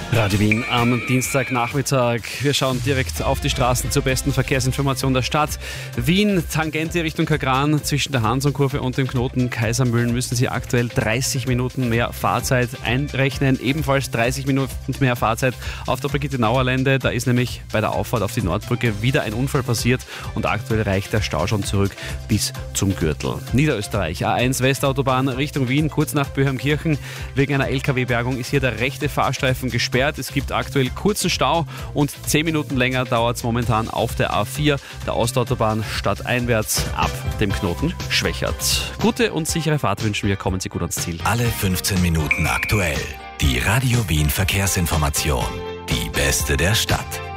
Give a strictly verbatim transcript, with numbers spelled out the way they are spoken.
Radio Wien am Dienstagnachmittag. Wir schauen direkt auf die Straßen zur besten Verkehrsinformation der Stadt. Wien, Tangente Richtung Kagran, zwischen der Hansonkurve und dem Knoten Kaisermühlen müssen Sie aktuell dreißig Minuten mehr Fahrzeit einrechnen. Ebenfalls dreißig Minuten mehr Fahrzeit auf der Brigitte-Nauer-Lände. Da ist nämlich bei der Auffahrt auf die Nordbrücke wieder ein Unfall passiert und aktuell reicht der Stau schon zurück bis zum Gürtel. Niederösterreich, A eins Westautobahn Richtung Wien, kurz nach Böhmkirchen. Wegen einer L K W-Bergung ist hier der rechte Fahrstreifen gesperrt. Es gibt aktuell kurzen Stau und zehn Minuten länger dauert es momentan auf der A vier, der Ostautobahn stadteinwärts ab dem Knoten Schwächert. Gute und sichere Fahrt wünschen wir, kommen Sie gut ans Ziel. Alle fünfzehn Minuten aktuell. Die Radio Wien Verkehrsinformation. Die beste der Stadt.